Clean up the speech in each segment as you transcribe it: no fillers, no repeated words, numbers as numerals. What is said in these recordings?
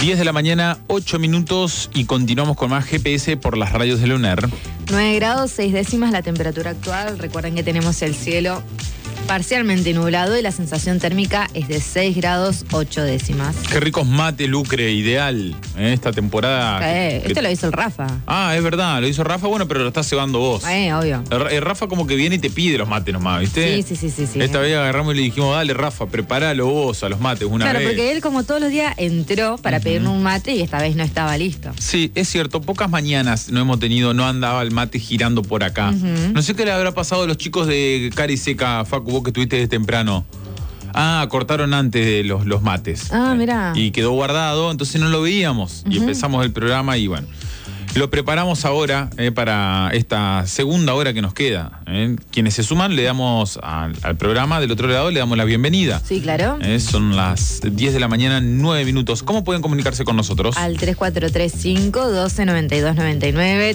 10 de la mañana, 8 minutos y continuamos con más GPS por las radios de la UNER. 9 grados, 6 décimas la temperatura actual. Recuerden que tenemos el cielo parcialmente nublado y la sensación térmica es de 6 grados, 8 décimas. Qué ricos mate, Lucre, ideal, esta temporada. Lo hizo el Rafa. Ah, es verdad, lo hizo Rafa, bueno, pero lo estás cebando vos. Obvio. El Rafa como que viene y te pide los mates nomás, ¿viste? Sí. Esta vez agarramos y le dijimos, dale, Rafa, prepáralo vos a los mates una vez. Claro, porque él como todos los días entró para pedirme un mate y esta vez no estaba listo. Sí, es cierto, pocas mañanas no andaba el mate girando por acá. No sé qué le habrá pasado a los chicos de Cari Seca, Facu, vos que estuviste desde temprano. Cortaron antes de los mates. Mirá. Y quedó guardado, entonces no lo veíamos. Y empezamos el programa y bueno, lo preparamos ahora para esta segunda hora que nos queda. Quienes se suman, le damos al programa del otro lado, le damos la bienvenida. Sí, claro. Son las 10 de la mañana, 9 minutos. ¿Cómo pueden comunicarse con nosotros? Al 3435-129299,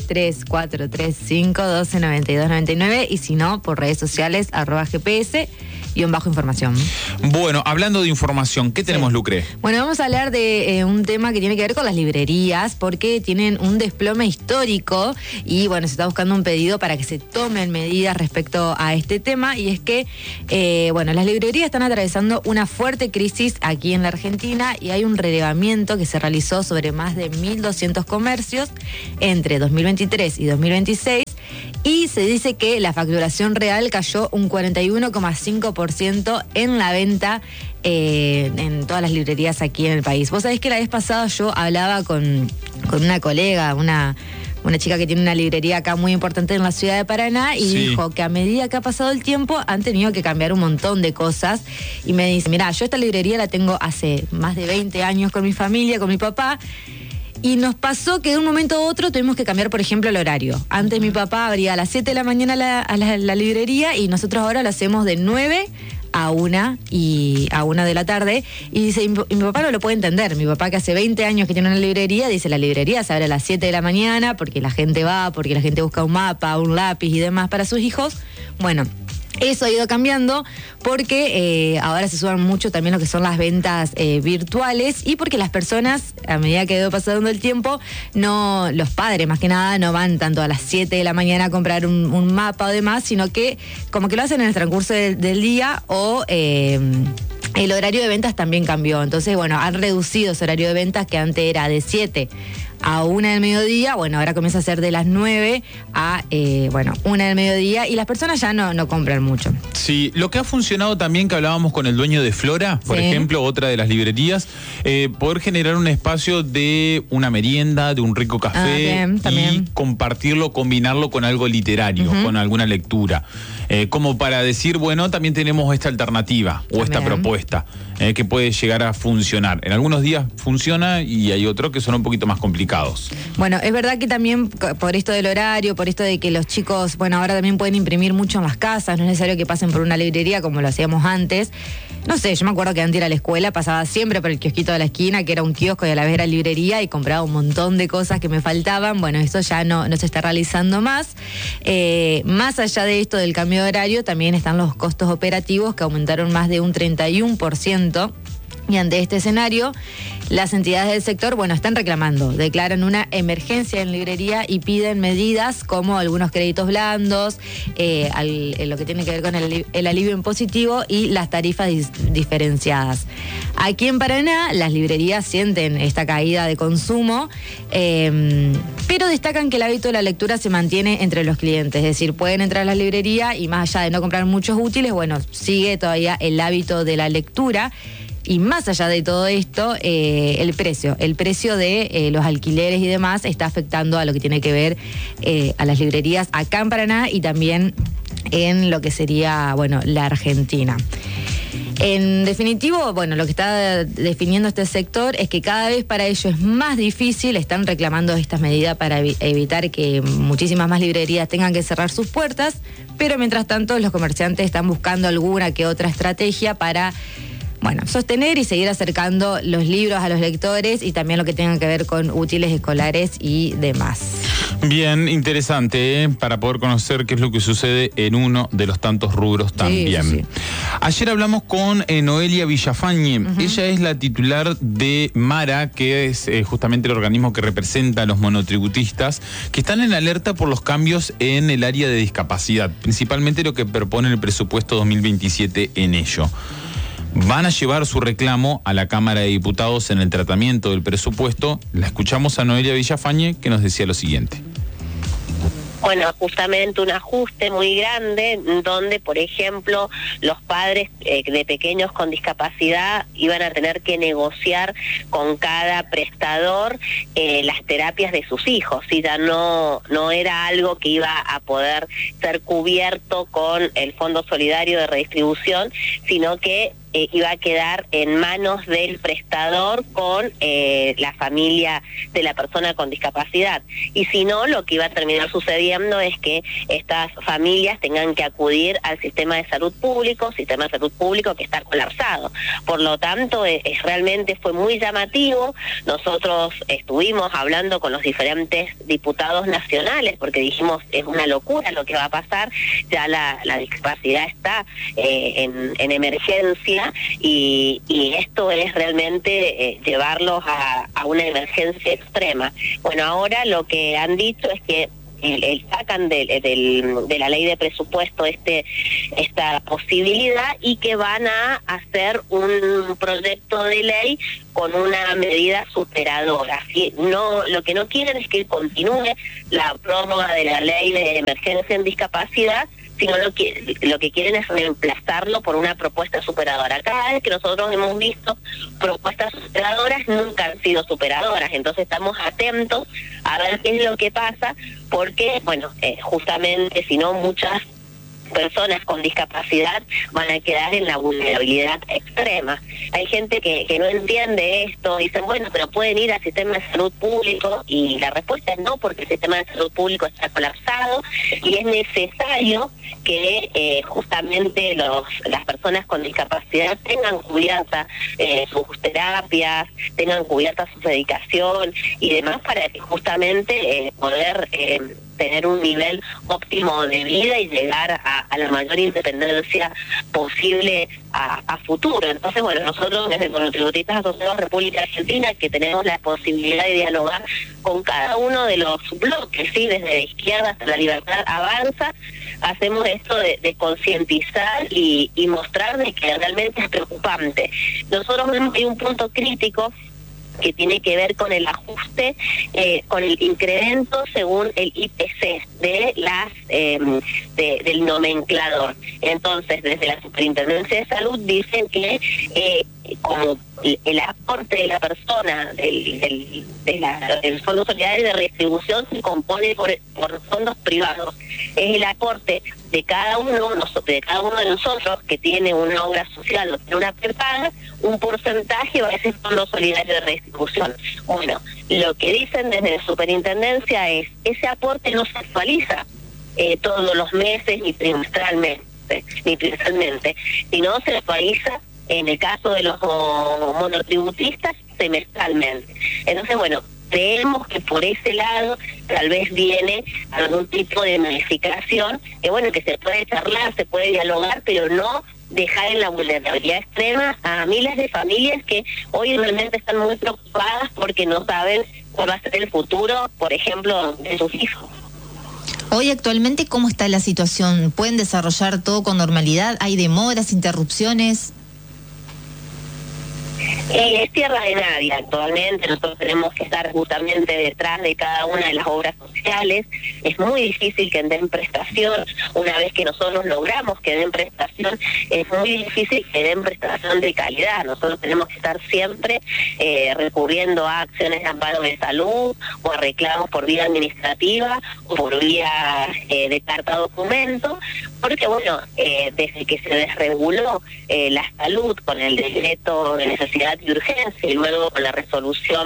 3435-129299 y si no, por redes sociales, @GPS_información. Bueno, hablando de información, ¿qué tenemos, Lucre? Bueno, vamos a hablar de un tema que tiene que ver con las librerías, porque tienen un desplome histórico y bueno, se está buscando un pedido para que se tomen medidas respecto a este tema, y es que, las librerías están atravesando una fuerte crisis aquí en la Argentina y hay un relevamiento que se realizó sobre más de 1.200 comercios entre 2023 y 2026 y se dice que la facturación real cayó un 41,5% en la venta en todas las librerías aquí en el país. Vos sabés que la vez pasada yo hablaba con una colega, una chica que tiene una librería acá muy importante en la ciudad de Paraná y dijo que a medida que ha pasado el tiempo han tenido que cambiar un montón de cosas y me dice, mirá, yo esta librería la tengo hace más de 20 años con mi familia, con mi papá. Y nos pasó que de un momento a otro tuvimos que cambiar, por ejemplo, el horario. Antes mi papá abría a las 7 de la mañana la librería y nosotros ahora lo hacemos de 9 a 1 y a 1 de la tarde. Y dice, y mi papá no lo puede entender. Mi papá, que hace 20 años que tiene una librería, dice, la librería se abre a las 7 de la mañana porque la gente va, porque la gente busca un mapa, un lápiz y demás para sus hijos. Bueno, eso ha ido cambiando porque ahora se suban mucho también lo que son las ventas virtuales y porque las personas, a medida que ha ido pasando el tiempo, los padres más que nada no van tanto a las 7 de la mañana a comprar un mapa o demás, sino que como que lo hacen en el transcurso del día o el horario de ventas también cambió. Entonces, bueno, han reducido ese horario de ventas que antes era de 7 a 1 del mediodía, bueno, ahora comienza a ser de las 9 a 1 del mediodía y las personas ya no compran mucho. Sí, lo que ha funcionado también, que hablábamos con el dueño de Flora, por ejemplo, otra de las librerías, poder generar un espacio de una merienda, de un rico café y compartirlo, combinarlo con algo literario, con alguna lectura. Como para decir, bueno, también tenemos esta alternativa o esta propuesta que puede llegar a funcionar. En algunos días funciona y hay otros que son un poquito más complicados. Bueno, es verdad que también por esto del horario, por esto de que los chicos, ahora también pueden imprimir mucho en las casas, no es necesario que pasen por una librería como lo hacíamos antes. No sé, yo me acuerdo que antes era a la escuela, pasaba siempre por el kiosquito de la esquina, que era un kiosco y a la vez era librería, y compraba un montón de cosas que me faltaban. Bueno, eso ya no se está realizando más. Más allá de esto del cambio de horario, también están los costos operativos que aumentaron más de un 31%. Y ante este escenario, las entidades del sector, están reclamando, declaran una emergencia en librería y piden medidas como algunos créditos blandos, lo que tiene que ver con el alivio impositivo y las tarifas diferenciadas. Aquí en Paraná, las librerías sienten esta caída de consumo, pero destacan que el hábito de la lectura se mantiene entre los clientes, es decir, pueden entrar a la librería y más allá de no comprar muchos útiles, sigue todavía el hábito de la lectura. Y más allá de todo esto, el precio de los alquileres y demás está afectando a lo que tiene que ver a las librerías acá en Paraná y también en lo que sería, la Argentina. En definitivo, lo que está definiendo este sector es que cada vez para ellos es más difícil, están reclamando estas medidas para evitar que muchísimas más librerías tengan que cerrar sus puertas, pero mientras tanto los comerciantes están buscando alguna que otra estrategia para sostener y seguir acercando los libros a los lectores y también lo que tenga que ver con útiles escolares y demás. Bien, interesante, para poder conocer qué es lo que sucede en uno de los tantos rubros también. Sí. Ayer hablamos con Noelia Villafañe. Ella es la titular de MARA, que es justamente el organismo que representa a los monotributistas, que están en alerta por los cambios en el área de discapacidad, principalmente lo que propone el presupuesto 2027 en ello. Van a llevar su reclamo a la Cámara de Diputados en el tratamiento del presupuesto. La escuchamos a Noelia Villafañe, que nos decía lo siguiente. Bueno, justamente un ajuste muy grande donde, por ejemplo, los padres de pequeños con discapacidad iban a tener que negociar con cada prestador las terapias de sus hijos, y ya no era algo que iba a poder ser cubierto con el Fondo Solidario de Redistribución, sino que iba a quedar en manos del prestador con la familia de la persona con discapacidad. Y si no, lo que iba a terminar sucediendo es que estas familias tengan que acudir al sistema de salud público que está colapsado. Por lo tanto, realmente fue muy llamativo. Nosotros estuvimos hablando con los diferentes diputados nacionales porque dijimos, es una locura lo que va a pasar, ya la discapacidad está en emergencia. Y esto es realmente llevarlos a una emergencia extrema. Bueno, ahora lo que han dicho es que sacan de la ley de presupuesto esta posibilidad, y que van a hacer un proyecto de ley con una medida superadora. ¿Sí? No, lo que no quieren es que continúe la prórroga de la ley de emergencia en discapacidad, sino lo que quieren es reemplazarlo por una propuesta superadora. Cada vez que nosotros hemos visto propuestas superadoras, nunca han sido superadoras. Entonces estamos atentos a ver qué es lo que pasa, porque, bueno, justamente, si no, muchas personas con discapacidad van a quedar en la vulnerabilidad extrema. Hay gente que no entiende esto, dicen, bueno, pero pueden ir al sistema de salud público, y la respuesta es no, porque el sistema de salud público está colapsado y es necesario que justamente las personas con discapacidad tengan cubierta sus terapias, tengan cubierta su medicación y demás, para que justamente poder tener un nivel óptimo de vida y llegar a la mayor independencia posible a futuro. Entonces, bueno, nosotros desde Monotributistas Asociados República Argentina, que tenemos la posibilidad de dialogar con cada uno de los bloques, ¿sí? Desde la izquierda hasta la Libertad Avanza, hacemos esto de concientizar y mostrar de que realmente es preocupante. Nosotros vemos que hay un punto crítico que tiene que ver con el ajuste, con el incremento según el IPC de del nomenclador. Entonces, desde la Superintendencia de Salud dicen que como el aporte de la persona del Fondo Solidario de Redistribución se compone por fondos privados. Es el aporte de cada uno de nosotros que tiene una obra social o tiene una prepaga, un porcentaje va a ese Fondo Solidario de Redistribución. Bueno, lo que dicen desde la Superintendencia es, ese aporte no se actualiza todos los meses ni trimestralmente, sino se actualiza, en el caso de los monotributistas, semestralmente. Entonces, bueno, creemos que por ese lado tal vez viene algún tipo de modificación, que bueno, que se puede charlar, se puede dialogar, pero no dejar en la vulnerabilidad extrema a miles de familias que hoy realmente están muy preocupadas porque no saben cuál va a ser el futuro, por ejemplo, de sus hijos. Hoy actualmente, ¿cómo está la situación? ¿Pueden desarrollar todo con normalidad? ¿Hay demoras, interrupciones? Es tierra de nadie actualmente. Nosotros tenemos que estar justamente detrás de cada una de las obras sociales. Es muy difícil que den prestación. Una vez que nosotros logramos que den prestación, es muy difícil que den prestación de calidad. Nosotros tenemos que estar siempre recurriendo a acciones de amparo de salud o a reclamos por vía administrativa o por vía de carta documento, porque bueno, desde que se desreguló la salud con el decreto de necesidad y urgencia y luego con la resolución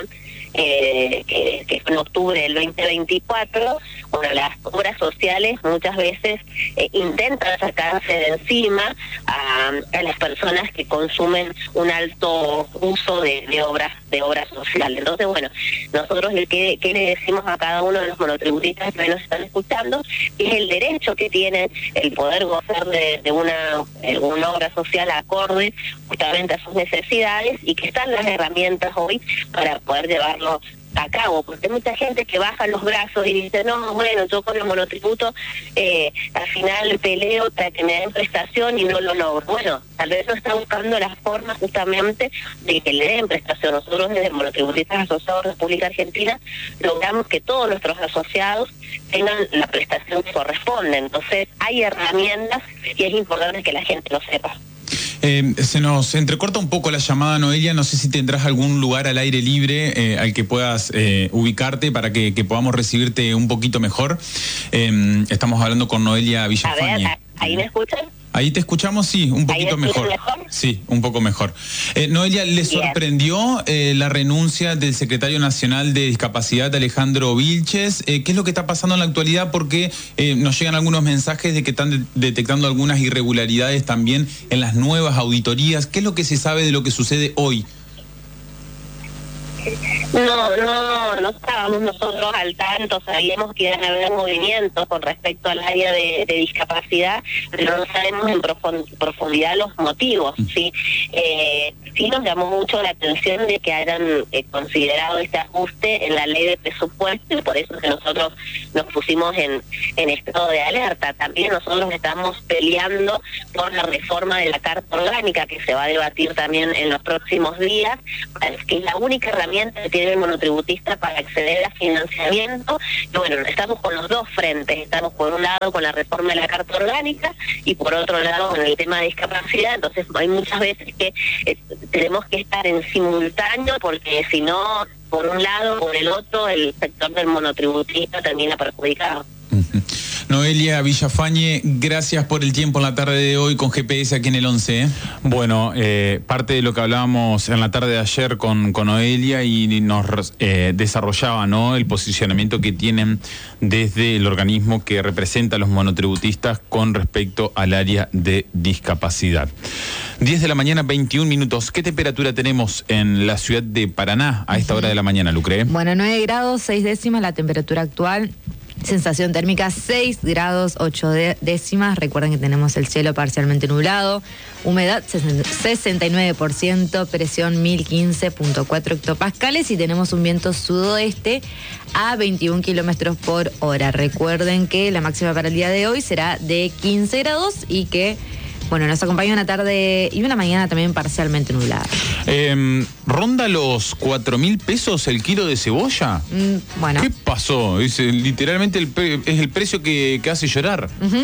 que fue en octubre del 2024, bueno, las obras sociales muchas veces intentan sacarse de encima a las personas que consumen un alto uso de obras sociales. Entonces, bueno, nosotros ¿qué le decimos a cada uno de los monotributistas que nos están escuchando? Es el derecho que tienen el poder gozar de una obra social acorde justamente a sus necesidades, y que están las herramientas hoy para poder llevarlo a cabo, porque hay mucha gente que baja los brazos y dice, no, bueno, yo con el monotributo al final peleo para que me den prestación y no lo logro. Bueno, tal vez no está buscando la forma justamente de que le den prestación. Nosotros desde Monotributistas Asociados de República Argentina logramos que todos nuestros asociados tengan la prestación que corresponde. Entonces hay herramientas y es importante que la gente lo sepa. Se nos entrecorta un poco la llamada, Noelia. No sé si tendrás algún lugar al aire libre al que puedas ubicarte para que podamos recibirte un poquito mejor. Estamos hablando con Noelia Villafañe. A ver, ¿ahí me escuchan? Ahí te escuchamos, sí, un poquito mejor. Sí, un poco mejor. Noelia, ¿le sorprendió la renuncia del secretario nacional de Discapacidad, Alejandro Vilches? ¿Qué es lo que está pasando en la actualidad? Porque nos llegan algunos mensajes de que están detectando algunas irregularidades también en las nuevas auditorías. ¿Qué es lo que se sabe de lo que sucede hoy? No estábamos nosotros al tanto. Sabíamos que iban a haber movimientos con respecto al área de discapacidad, pero no sabemos en profundidad los motivos, ¿sí? Sí nos llamó mucho la atención de que hayan considerado este ajuste en la ley de presupuesto, y por eso que nosotros nos pusimos en estado de alerta. También nosotros estamos peleando por la reforma de la Carta Orgánica, que se va a debatir también en los próximos días, que es la única herramienta que tiene el monotributista para acceder a financiamiento. Y bueno, estamos con los dos frentes. Estamos por un lado con la reforma de la Carta Orgánica y por otro lado con el tema de discapacidad. Entonces hay muchas veces que tenemos que estar en simultáneo, porque si no, por un lado o por el otro, el sector del monotributista termina perjudicado. Noelia Villafañe, gracias por el tiempo en la tarde de hoy con GPS aquí en el 11. Bueno, parte de lo que hablábamos en la tarde de ayer con Noelia, y nos desarrollaba, ¿no?, el posicionamiento que tienen desde el organismo que representa a los monotributistas con respecto al área de discapacidad. 10 de la mañana, 21 minutos. ¿Qué temperatura tenemos en la ciudad de Paraná a esta hora de la mañana, Lucre? Bueno, 9 grados, 6 décimas la temperatura actual. Sensación térmica 6 grados 8 décimas. Recuerden que tenemos el cielo parcialmente nublado, humedad 69%, presión 1015.4 hectopascales y tenemos un viento sudoeste a 21 kilómetros por hora. Recuerden que la máxima para el día de hoy será de 15 grados y que, bueno, nos acompaña una tarde y una mañana también parcialmente nublada. ¿Ronda los 4.000 pesos el kilo de cebolla? Bueno. ¿Qué pasó? Literalmente es el precio que hace llorar.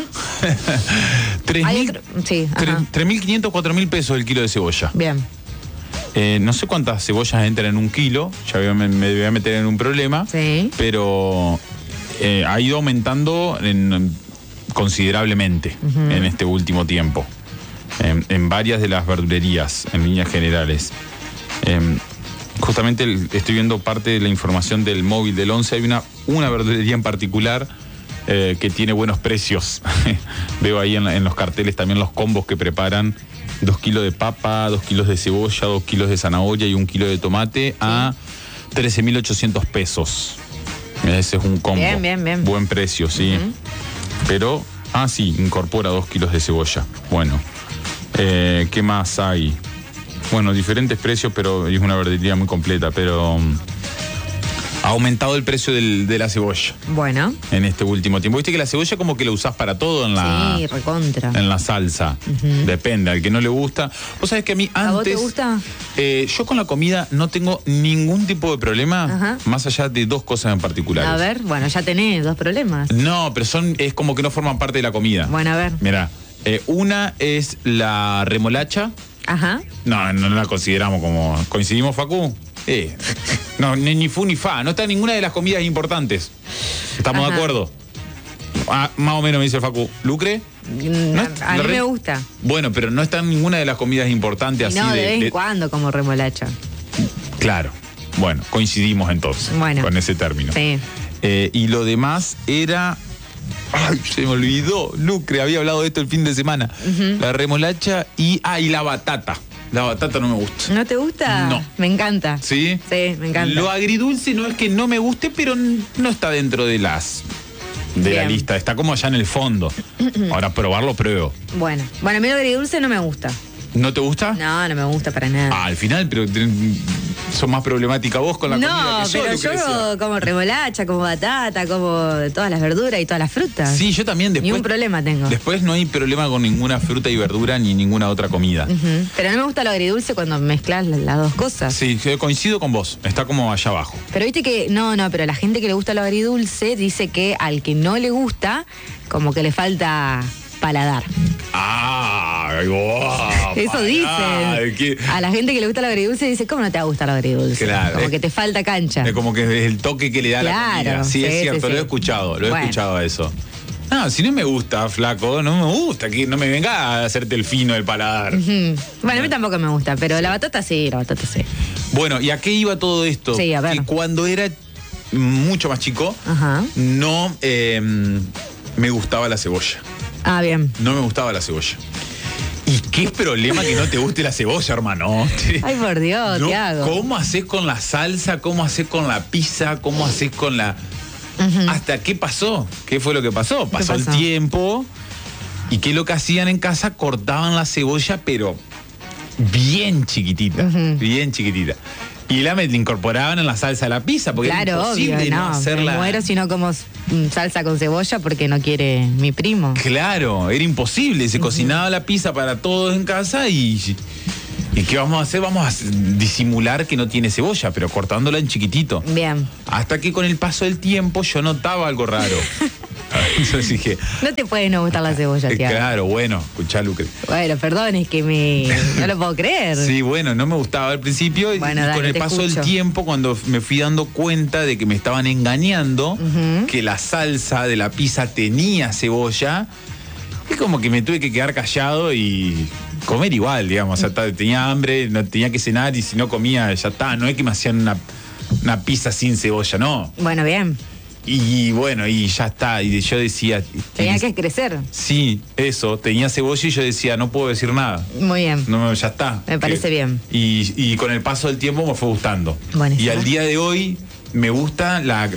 3.500, 4.000 pesos el kilo de cebolla. Bien. No sé cuántas cebollas entran en un kilo, ya me voy a meter en un problema, sí, pero ha ido aumentando considerablemente en este último tiempo. En varias de las verdulerías, en líneas generales. Justamente estoy viendo parte de la información del móvil del 11. Hay una verdulería en particular que tiene buenos precios. Veo ahí en los carteles también los combos que preparan: 2 kilos de papa, 2 kilos de cebolla, 2 kilos de zanahoria y 1 kilo de tomate a 13.800 pesos. Ese es un combo. Bien. Buen precio, sí. Pero, sí, incorpora 2 kilos de cebolla. Bueno. ¿Qué más hay? Bueno, diferentes precios, pero es una verdulería muy completa, pero ha aumentado el precio de la cebolla. Bueno. En este último tiempo. Viste que la cebolla como que la usás para todo en la... Sí, recontra. En la salsa. Depende, al que no le gusta. Vos sabés que a mí antes... ¿A vos te gusta? Yo con la comida no tengo ningún tipo de problema, más allá de dos cosas en particular. A ver, bueno, ya tenés 2 problemas. No, pero es como que no forman parte de la comida. Bueno, a ver. Mirá. Una es la remolacha. Ajá. No la consideramos como... ¿Coincidimos, Facu? No, ni fu ni fa. No está en ninguna de las comidas importantes. ¿Estamos de acuerdo? Más o menos me dice el Facu. ¿Lucre? A mí me gusta. Bueno, pero no está en ninguna de las comidas importantes. No, de vez en cuando como remolacha. Claro. Bueno, coincidimos entonces con ese término. Sí. Y lo demás era... Ay, se me olvidó. Lucre había hablado de esto el fin de semana. La remolacha y la batata. La batata no me gusta. ¿No te gusta? No. Me encanta. ¿Sí? Sí, me encanta. Lo agridulce no es que no me guste, pero no está dentro de la lista. Está como allá en el fondo. Ahora probarlo, pruebo. Bueno, a mí lo agridulce no me gusta. ¿No te gusta? No me gusta para nada. Al final, pero sos más problemática vos con la comida que yo. No, pero yo como remolacha, como batata, como todas las verduras y todas las frutas. Sí, yo también. Después, ni un problema tengo. Después no hay problema con ninguna fruta y verdura ni ninguna otra comida. Pero no me gusta lo agridulce cuando mezclas las dos cosas. Sí, coincido con vos. Está como allá abajo. Pero viste que, pero la gente que le gusta lo agridulce dice que al que no le gusta, como que le falta paladar. Eso dicen. A la gente que le gusta lo agridulce dice, ¿cómo no te va a gustar lo agridulce? Claro. Como que te falta cancha. Es como que es el toque que le da la comida. Sí, es cierto, lo he escuchado, he escuchado eso. No, si no me gusta, flaco, no me gusta, que no me venga a hacerte el fino del paladar. Bueno, a mí tampoco me gusta, pero la batata sí. Bueno, ¿y a qué iba todo esto? Sí, a ver. Que cuando era mucho más chico, no me gustaba la cebolla. Bien. No me gustaba la cebolla. ¿Y qué problema que no te guste la cebolla, hermano? Ay, por Dios, ¿no? Tiago. ¿Cómo haces con la salsa? ¿Cómo haces con la pizza? ¿Cómo haces con la...? ¿Hasta qué pasó? ¿Qué fue lo que pasó? Pasó el tiempo. ¿Y qué es lo que hacían en casa? Cortaban la cebolla, pero bien chiquitita. Bien chiquitita. Y la incorporaban en la salsa de la pizza, porque claro, era imposible obvio, no hacerla. Me muero si no como salsa con cebolla porque no quiere mi primo. Claro, era imposible. Se cocinaba la pizza para todos en casa y ¿qué vamos a hacer? Vamos a disimular que no tiene cebolla, pero cortándola en chiquitito. Bien. Hasta que con el paso del tiempo yo notaba algo raro. Entonces dije... No te puede no gustar la cebolla, Tiago. Claro, bueno, escuchá, Lucre. Bueno, perdón, es que no lo puedo creer. Sí, bueno, no me gustaba al principio y con el paso del tiempo, cuando me fui dando cuenta de que me estaban engañando, que la salsa de la pizza tenía cebolla, es como que me tuve que quedar callado y comer igual, digamos. O sea, tenía hambre, no tenía que cenar y si no comía, ya está. No es que me hacían una pizza sin cebolla, no. Bueno, bien. Y bueno, y ya está. Y yo decía... Tenía que crecer. Sí, eso. Tenía cebolla y yo decía, no puedo decir nada. Muy bien. No, ya está. Me parece bien. Y con el paso del tiempo me fue gustando. Buenísimo. Y al día de hoy me gusta, la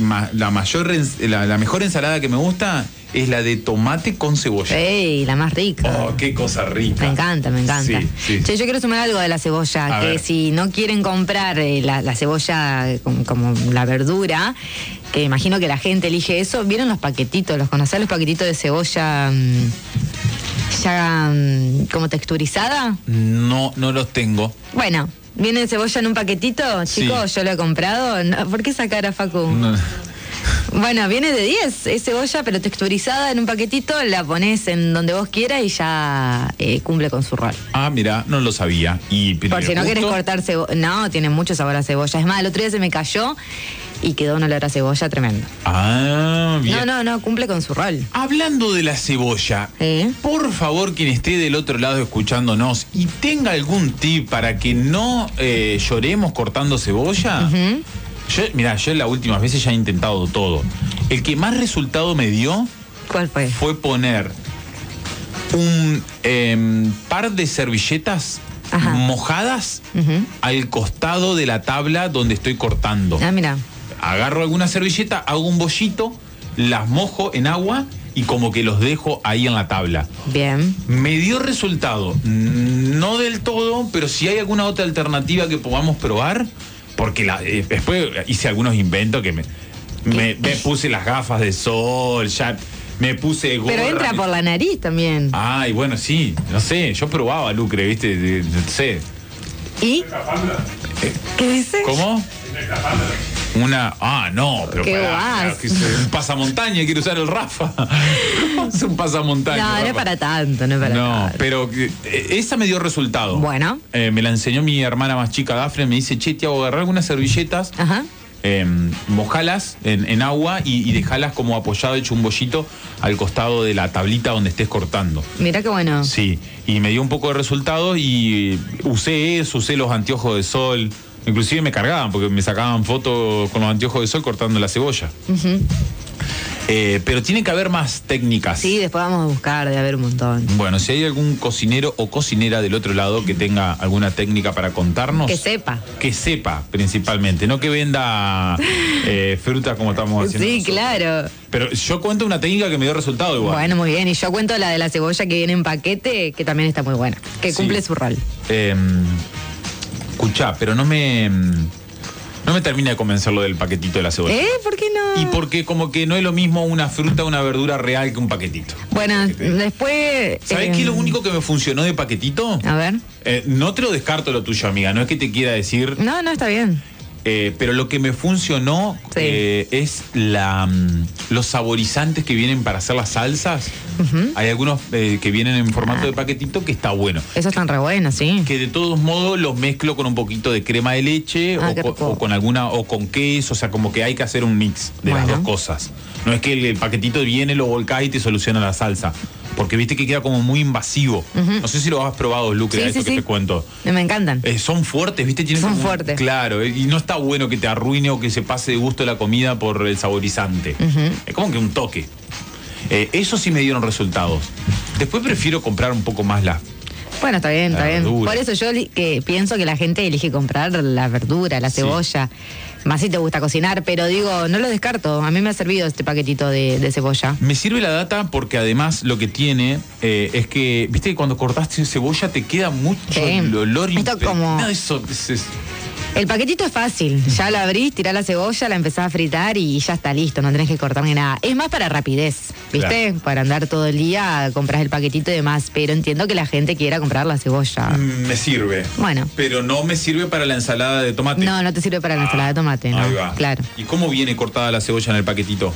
mejor ensalada que me gusta es la de tomate con cebolla. ¡Ey! La más rica. Oh, qué cosa rica. Me encanta. Sí. Che, yo quiero sumar algo de la cebolla, que si no quieren comprar la cebolla como la verdura, que imagino que la gente elige eso, ¿vieron los paquetitos? ¿Los conocés, los paquetitos de cebolla ya como texturizada? No los tengo. Bueno, viene cebolla en un paquetito, chicos, yo lo he comprado. No, ¿por qué esa cara, Facu? No. Bueno, viene de 10, es cebolla pero texturizada en un paquetito, la pones en donde vos quieras y ya cumple con su rol. Mira, no lo sabía. Por si no querés cortar cebolla, no, tiene mucho sabor a cebolla. Es más, el otro día se me cayó y quedó un olor a cebolla tremendo. Bien. No, cumple con su rol. Hablando de la cebolla, por favor, quien esté del otro lado escuchándonos y tenga algún tip para que no lloremos cortando cebolla... Yo las últimas veces ya he intentado todo. El que más resultado me dio... ¿Cuál fue? Fue poner un par de servilletas mojadas al costado de la tabla donde estoy cortando. Mira. Agarro alguna servilleta, hago un bollito, las mojo en agua y como que los dejo ahí en la tabla. Bien. Me dio resultado. No del todo, pero si hay alguna otra alternativa que podamos probar... Porque después hice algunos inventos que me puse las gafas de sol, ya me puse gorra. Pero entra por la nariz también. Ay, bueno, sí, no sé, yo probaba, Lucre, ¿viste? No sé. ¿Y? ¿Qué dice? ¿Cómo? No, pero un pasamontaña, quiero usar el Rafa. Es un pasamontaña. No, Rafa. no es para tanto, No, pero esa me dio resultado. Bueno. Me la enseñó mi hermana más chica, Dafne, me dice, che, Tiago, agarrar algunas servilletas, mojalas en agua y dejalas como apoyado, hecho un bollito al costado de la tablita donde estés cortando. Mira qué bueno. Sí, y me dio un poco de resultado y usé los anteojos de sol. Inclusive me cargaban porque me sacaban fotos con los anteojos de sol cortando la cebolla. Pero tiene que haber más técnicas. Sí, después vamos a buscar, de haber un montón. Bueno, si hay algún cocinero o cocinera del otro lado que tenga alguna técnica para contarnos. Que sepa. Que sepa, principalmente. No que venda frutas como estamos haciendo Sí, nosotros. claro. Pero yo cuento una técnica que me dio resultado igual. Bueno, muy bien. Y yo cuento la de la cebolla que viene en paquete, que también está muy buena. Que cumple su rol. Escuchá, pero no me termina de convencer lo del paquetito de la cebolla. ¿Por qué no? Y porque como que no es lo mismo una fruta, una verdura real que un paquetito. Bueno, después... ¿Sabés qué es lo único que me funcionó de paquetito? A ver. No te lo descarto lo tuyo, amiga. No es que te quiera decir... No, está bien. Pero lo que me funcionó es los saborizantes que vienen para hacer las salsas. Hay algunos que vienen en formato de paquetito que está bueno. Esos están re buenos, sí. Que de todos modos los mezclo con un poquito de crema de leche o con alguna o con queso, o sea, como que hay que hacer un mix de las dos cosas. No es que el paquetito viene, lo volcás y te soluciona la salsa. Porque viste que queda como muy invasivo. No sé si lo has probado, Lucre, eso que te cuento. Me encantan. Son fuertes, viste. Son fuertes. Claro, y no está bueno que te arruine o que se pase de gusto la comida por el saborizante. Es como que un toque. Eso sí me dieron resultados. Después prefiero comprar un poco más la... Bueno, está bien, está bien. Verdura. Por eso yo pienso que la gente elige comprar la verdura, la cebolla. Más si te gusta cocinar, pero digo, no lo descarto. A mí me ha servido este paquetito de cebolla. Me sirve la data porque además lo que tiene es que, viste que cuando cortaste cebolla te queda mucho el olor. Esto como... Eso es... El paquetito es fácil, ya lo abrís, tirás la cebolla, la empezás a fritar y ya está listo, no tenés que cortar ni nada. Es más para rapidez, ¿viste? Claro. Para andar todo el día, compras el paquetito y demás, pero entiendo que la gente quiera comprar la cebolla. Me sirve. Bueno. Pero no me sirve para la ensalada de tomate. No te sirve para la ensalada de tomate, ¿no? Ahí va. Claro. ¿Y cómo viene cortada la cebolla en el paquetito?